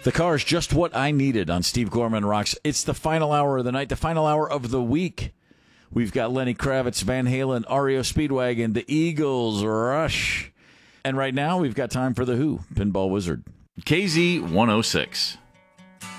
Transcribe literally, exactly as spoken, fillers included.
The car is just what I needed on Steve Gorman Rocks. It's the final hour of the night, the final hour of the week. We've got Lenny Kravitz, Van Halen, R E O Speedwagon, the Eagles, Rush. And right now, we've got time for The Who, Pinball Wizard. K Z one oh six.